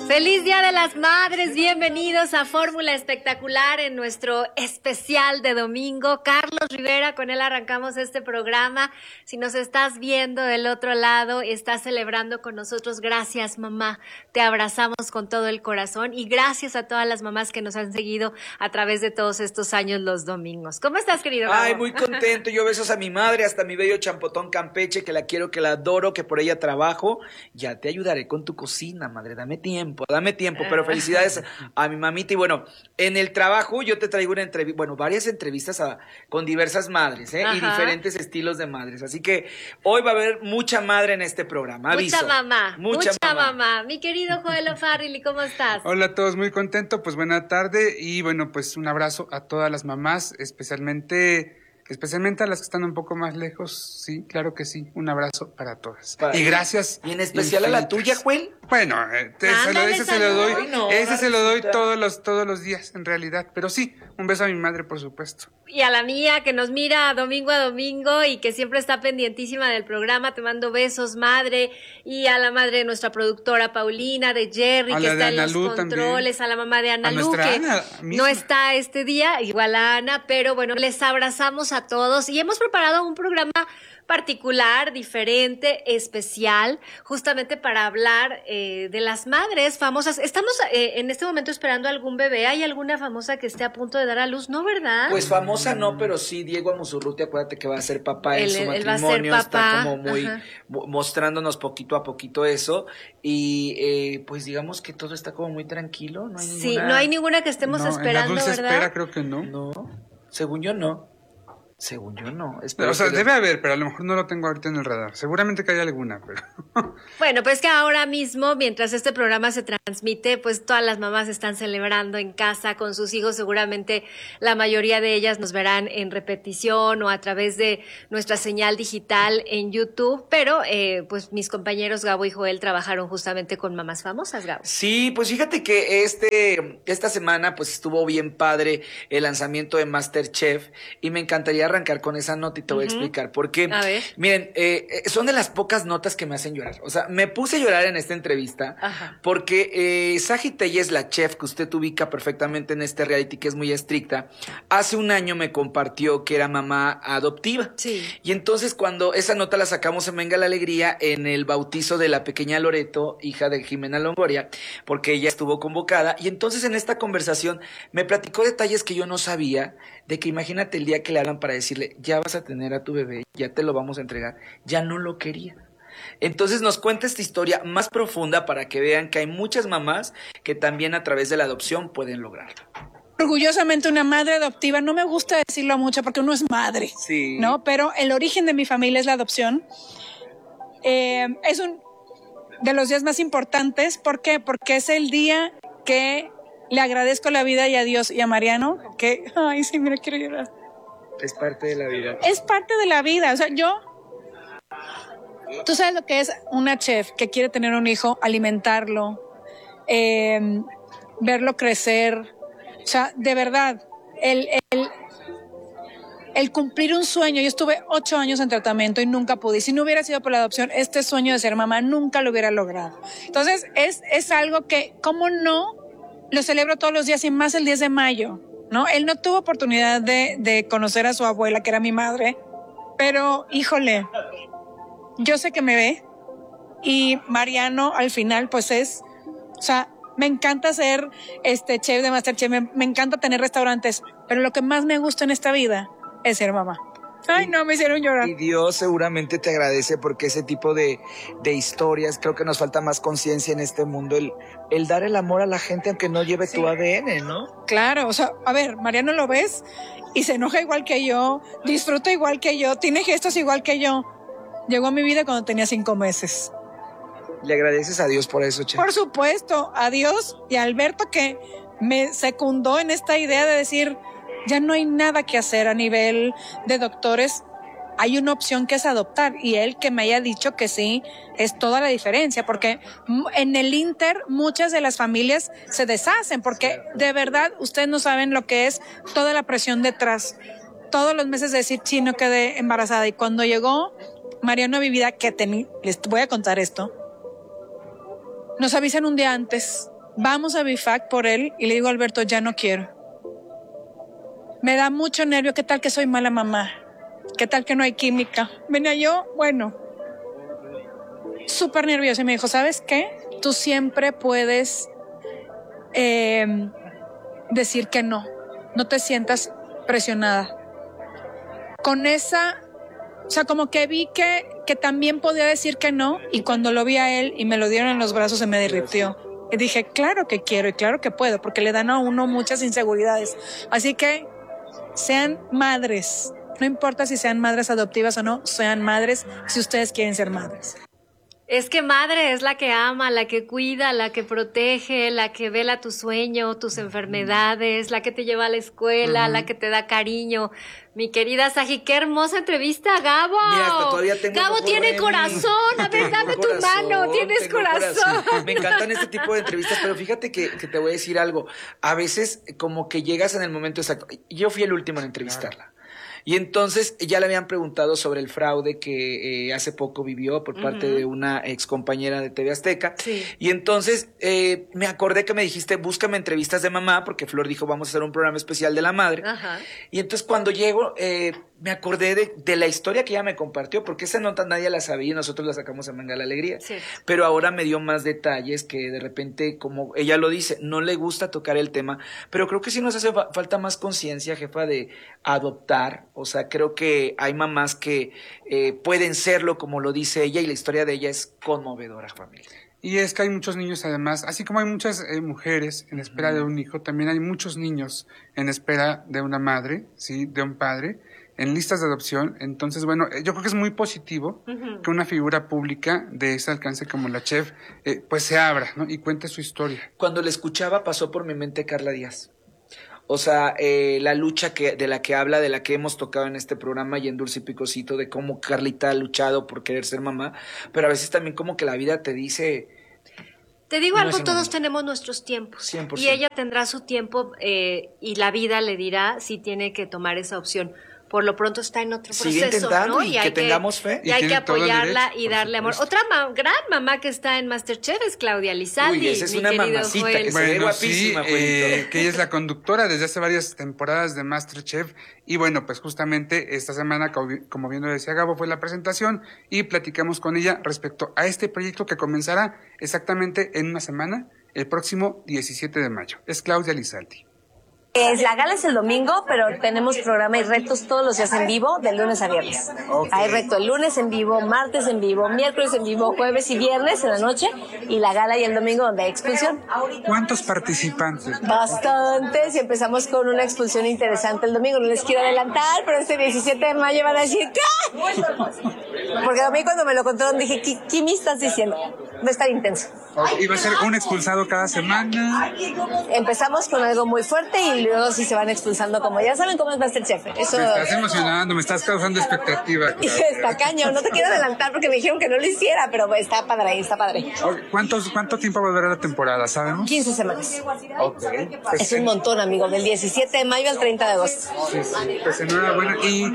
Feliz Día de las Madres, bienvenidos a Fórmula Espectacular en nuestro especial de domingo. Carlos Rivera, con él arrancamos este programa. Si nos estás viendo del otro lado, estás celebrando con nosotros, gracias mamá, te abrazamos con todo el corazón y gracias a todas las mamás que nos han seguido a través de todos estos años los domingos. ¿Cómo estás, querido Gabo? Ay, muy contento, yo besos a mi madre, hasta mi bello champotón Campeche, que la quiero, que la adoro, que por ella trabajo. Ya te ayudaré con tu cocina, madre, dame tiempo, pero felicidades a mi mamita. Y bueno, en el trabajo yo te traigo una entrevista, bueno, varias entrevistas con diversas madres, y diferentes estilos de madres. Así que hoy va a haber mucha madre en este programa, aviso. Mucha mamá. Mi querido Joel O'Farrill, ¿cómo estás? Hola a todos, muy contento, pues buena tarde y bueno, pues un abrazo a todas las mamás, especialmente a las que están un poco más lejos, sí, claro que sí, un abrazo para todas. Y gracias. Y en especial a la tuya, Joel. Bueno, ese se lo doy todos los días, en realidad, pero sí, un beso a mi madre, por supuesto. Y a la mía, que nos mira domingo a domingo y que siempre está pendientísima del programa, te mando besos, madre, y a la madre de nuestra productora Paulina, de Jerry, que está en los controles, también. A la mamá de Ana Lu, que Ana, no está este día, igual a Ana, pero bueno, les abrazamos a todos y hemos preparado un programa particular, diferente, especial, justamente para hablar de las madres famosas. Estamos en este momento esperando algún bebé. ¿Hay alguna famosa que esté a punto de dar a luz? ¿No, verdad? Pues famosa no, pero sí, Diego Amusurruti, acuérdate que va a ser papá en su matrimonio. Él va a ser papá. Está como muy mostrándonos poquito a poquito eso. Y pues digamos que todo está como muy tranquilo. No hay ninguna... no hay ninguna que estemos esperando, en la dulce ¿verdad? Espera, creo que no. No, según yo no. O sea, debe haber, pero a lo mejor no lo tengo ahorita en el radar. Seguramente que hay alguna, pero... Bueno, pues que ahora mismo, mientras este programa se transmite, pues todas las mamás están celebrando en casa con sus hijos. Seguramente la mayoría de ellas nos verán en repetición o a través de nuestra señal digital en YouTube. Pero, pues mis compañeros Gabo y Joel trabajaron justamente con mamás famosas, Gabo. Sí, pues fíjate que esta semana pues estuvo bien padre el lanzamiento de MasterChef y me encantaría arrancar con esa nota y te voy a explicar por qué. Miren, son de las pocas notas que me hacen llorar. O sea, me puse a llorar en esta entrevista porque Saji Telles, la chef que usted ubica perfectamente en este reality que es muy estricta, hace un año me compartió que era mamá adoptiva. Sí. Y entonces cuando esa nota la sacamos en Venga la Alegría en el bautizo de la pequeña Loreto, hija de Jimena Longoria, porque ella estuvo convocada, y entonces en esta conversación me platicó detalles que yo no sabía, de que imagínate el día que le hablan para decirle, ya vas a tener a tu bebé, ya te lo vamos a entregar, ya no lo quería. Entonces nos cuenta esta historia más profunda para que vean que hay muchas mamás que también a través de la adopción pueden lograrlo. Orgullosamente una madre adoptiva, no me gusta decirlo mucho porque uno es madre, sí, ¿no? Pero el origen de mi familia es la adopción. Es un de los días más importantes. ¿Por qué? Porque es el día que le agradezco la vida y a Dios y a Mariano, que, ay, sí, mira, quiero llorar. Es parte de la vida. Es parte de la vida. O sea, tú sabes lo que es una chef que quiere tener un hijo, alimentarlo, verlo crecer. O sea, de verdad, el cumplir un sueño. Yo estuve 8 años en tratamiento y nunca pude. Y si no hubiera sido por la adopción, este sueño de ser mamá nunca lo hubiera logrado. Entonces, es algo que, ¿cómo no? Lo celebro todos los días y más el 10 de mayo, ¿no? Él no tuvo oportunidad de conocer a su abuela, que era mi madre, pero, híjole, yo sé que me ve y Mariano al final, pues o sea, me encanta ser chef de MasterChef, me encanta tener restaurantes, pero lo que más me gusta en esta vida es ser mamá. Ay, no, me hicieron llorar. Y Dios seguramente te agradece porque ese tipo de historias, creo que nos falta más conciencia en este mundo, el dar el amor a la gente aunque no lleve tu ADN, ¿no? Claro, o sea, a ver, Mariano lo ves y se enoja igual que yo, disfruta igual que yo, tiene gestos igual que yo. Llegó a mi vida cuando tenía 5 meses. ¿Le agradeces a Dios por eso, Che? Por supuesto, a Dios y a Alberto que me secundó en esta idea de decir, ya no hay nada que hacer a nivel de doctores, hay una opción que es adoptar, y él que me haya dicho que sí, es toda la diferencia, porque en el Inter muchas de las familias se deshacen, porque de verdad ustedes no saben lo que es toda la presión detrás, todos los meses de decir, sí, no quedé embarazada, y cuando llegó Mariano a mi vida, les voy a contar esto, nos avisan un día antes, vamos a BIFAC por él y le digo a Alberto, ya no quiero. Me da mucho nervio, ¿qué tal que soy mala mamá? ¿Qué tal que no hay química? Venía yo, bueno, súper nerviosa y me dijo, ¿sabes qué? Tú siempre puedes decir que no te sientas presionada. Con esa, o sea, como que vi que también podía decir que no, y cuando lo vi a él y me lo dieron en los brazos se me derritió. Y dije, claro que quiero y claro que puedo, porque le dan a uno muchas inseguridades. Así que sean madres, no importa si sean madres adoptivas o no, sean madres si ustedes quieren ser madres. Es que madre es la que ama, la que cuida, la que protege, la que vela tu sueño, tus enfermedades, la que te lleva a la escuela, la que te da cariño. Mi querida Saji, qué hermosa entrevista, Gabo. Mira, hasta todavía tengo Gabo tiene corazón, a ver, dame tu mano, tienes corazón. Me encantan este tipo de entrevistas, pero fíjate que te voy a decir algo. A veces como que llegas en el momento exacto. Yo fui el último en entrevistarla. Y entonces ya le habían preguntado sobre el fraude que hace poco vivió por parte de una ex compañera de TV Azteca. Sí. Y entonces me acordé que me dijiste, búscame entrevistas de mamá, porque Flor dijo, vamos a hacer un programa especial de la madre. Ajá. Y entonces cuando llego, me acordé de la historia que ella me compartió, porque esa nota nadie la sabía y nosotros la sacamos en Venga la Alegría. Sí. Pero ahora me dio más detalles que de repente, como ella lo dice, no le gusta tocar el tema, pero creo que sí nos hace falta más conciencia, jefa, de adoptar. O sea, creo que hay mamás que pueden serlo, como lo dice ella, y la historia de ella es conmovedora, familia. Y es que hay muchos niños además, así como hay muchas mujeres en espera de un hijo, también hay muchos niños en espera de una madre, ¿sí? De un padre, en listas de adopción. Entonces, bueno, yo creo que es muy positivo que una figura pública de ese alcance como la chef, pues se abra, ¿no? Y cuente su historia. Cuando la escuchaba pasó por mi mente Carla Díaz. O sea, la lucha de la que habla, de la que hemos tocado en este programa y en Dulce y Picosito, de cómo Carlita ha luchado por querer ser mamá, pero a veces también como que la vida te dice... Te digo algo, todos tenemos nuestros tiempos. 100%. Y ella tendrá su tiempo y la vida le dirá si tiene que tomar esa opción. Por lo pronto está en otro Sigue proceso, intentando, ¿no? y que tengamos fe. Y hay que apoyarla derecho, y darle amor. Otra gran mamá que está en MasterChef es Claudia Lizaldi. Uy, esa es una mamacita Joel. que se ve guapísima, sí, que ella es la conductora desde hace varias temporadas de MasterChef. Y bueno, pues justamente esta semana, como bien lo decía Gabo, fue la presentación y platicamos con ella respecto a este proyecto que comenzará exactamente en una semana, el próximo 17 de mayo. Es Claudia Lizaldi. La gala es el domingo, pero tenemos programa y retos todos los días en vivo, de lunes a viernes. Okay. Hay reto el lunes en vivo, martes en vivo, miércoles en vivo, jueves y viernes en la noche, y la gala y el domingo donde hay expulsión. ¿Cuántos participantes? Bastantes, y empezamos con una expulsión interesante el domingo. No les quiero adelantar, pero este 17 de mayo van a decir ¿qué? Porque a mí cuando me lo contaron dije, ¿qué me estás diciendo? Va a estar intenso. ¿Y va a ser un expulsado cada semana? Empezamos con algo muy fuerte y luego sí se van expulsando, como ya saben cómo es MasterChef. Eso... Me estás emocionando, me estás causando expectativa. Está cañón, no te quiero adelantar porque me dijeron que no lo hiciera, pero está padre, está padre. ¿Cuánto tiempo va a durar la temporada, sabemos? 15 semanas. Okay. Pues es un montón, amigo, del 17 de mayo al 30 de agosto. Sí, pues enhorabuena. Y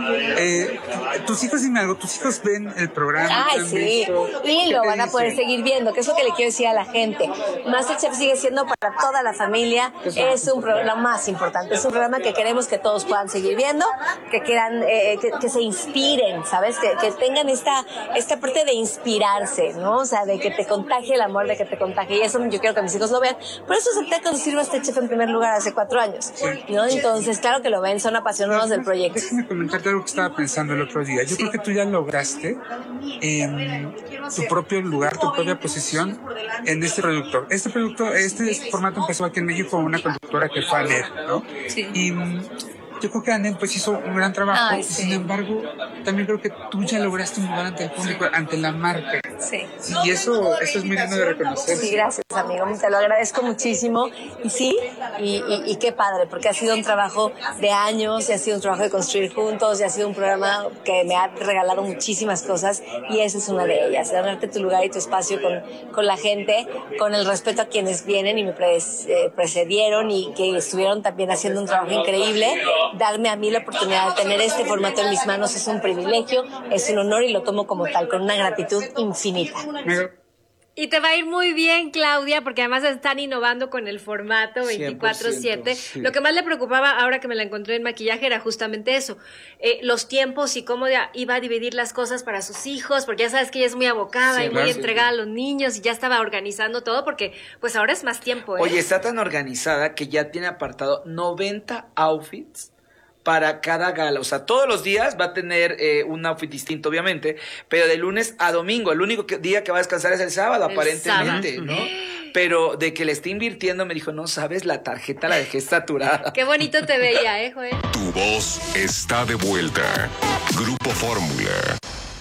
tus hijos, dime algo, ¿tus hijos ven el programa? Ay, sí, y lo van a poder seguir viendo, que es lo que le quiero decir a la gente. MasterChef sigue siendo para toda la familia, es un programa más importante, es un programa que queremos que todos puedan seguir viendo, que quieran, que se inspiren, ¿sabes? Que tengan esta parte de inspirarse, ¿no? O sea, de que te contagie el amor, de que te contagie, y eso yo quiero que mis hijos lo vean. Por eso acepté conducir MasterChef en primer lugar hace 4 años, ¿no? Entonces, claro que lo ven, son apasionados del proyecto. Déjame comentarte algo que estaba pensando el otro día. Yo creo que tú ya lograste tu propio lugar, tu propia posición en este producto. Este formato empezó aquí en México con una conductora que fue Anet, ¿no? Sí. Y yo creo que Anet pues hizo un gran trabajo. Ay, sí. Sin embargo, también creo que tú ya lograste un lugar ante el público, ante la marca. Sí. Y eso es muy lindo de reconocer. Sí, gracias, amigo. Te lo agradezco muchísimo. Y sí, y qué padre, porque ha sido un trabajo de años, y ha sido un trabajo de construir juntos, y ha sido un programa que me ha regalado muchísimas cosas, y esa es una de ellas, darte tu lugar y tu espacio con la gente, con el respeto a quienes vienen y me precedieron y que estuvieron también haciendo un trabajo increíble. Darme a mí la oportunidad de tener este formato en mis manos es un privilegio, es un honor y lo tomo como tal, con una gratitud infinita. Y te va a ir muy bien, Claudia, porque además están innovando con el formato 24/7. Sí. Lo que más le preocupaba ahora que me la encontré en maquillaje era justamente eso, los tiempos y cómo iba a dividir las cosas para sus hijos, porque ya sabes que ella es muy abocada y muy entregada a los niños y ya estaba organizando todo porque pues ahora es más tiempo. Oye, está tan organizada que ya tiene apartado 90 outfits para cada gala, o sea, todos los días va a tener un outfit distinto, obviamente, pero de lunes a domingo, el único día que va a descansar es el sábado, aparentemente, ¿no? Pero de que le esté invirtiendo, me dijo, no sabes, la tarjeta la dejé saturada. Qué bonito te veía, Joel. Tu voz está de vuelta. Grupo Fórmula.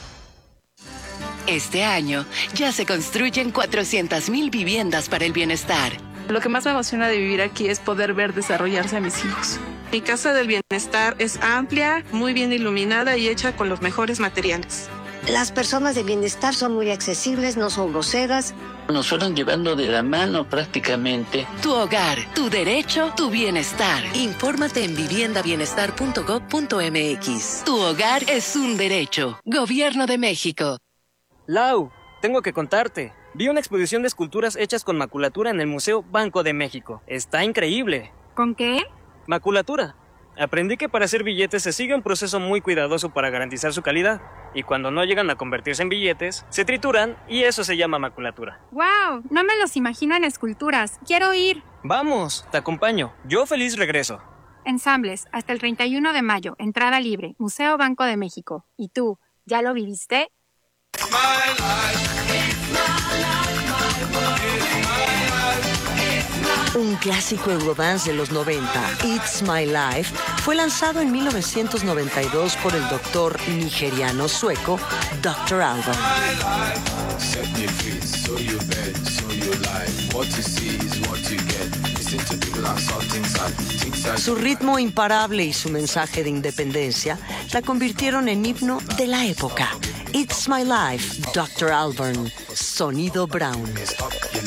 Este año ya se construyen 400,000 viviendas para el bienestar. Lo que más me emociona de vivir aquí es poder ver desarrollarse a mis hijos. Mi casa del bienestar es amplia, muy bien iluminada y hecha con los mejores materiales. Las personas de bienestar son muy accesibles, no son groseras. Nos fueron llevando de la mano prácticamente. Tu hogar, tu derecho, tu bienestar. Infórmate en viviendabienestar.gov.mx. Tu hogar es un derecho. Gobierno de México. Lau, tengo que contarte. Vi una exposición de esculturas hechas con maculatura en el Museo Banco de México. Está increíble. ¿Con qué? Maculatura. Aprendí que para hacer billetes se sigue un proceso muy cuidadoso para garantizar su calidad. Y cuando no llegan a convertirse en billetes, se trituran y eso se llama maculatura. ¡Wow! No me los imagino en esculturas. ¡Quiero ir! Vamos, te acompaño. Yo feliz regreso. Ensambles, hasta el 31 de mayo. Entrada libre. Museo Banco de México. ¿Y tú, ya lo viviste? Un clásico Eurodance de los 90, It's My Life, fue lanzado en 1992 por el doctor nigeriano sueco Dr. Alban. Su ritmo imparable y su mensaje de independencia la convirtieron en himno de la época. It's My Life, Dr. Alban, Sonido Brown.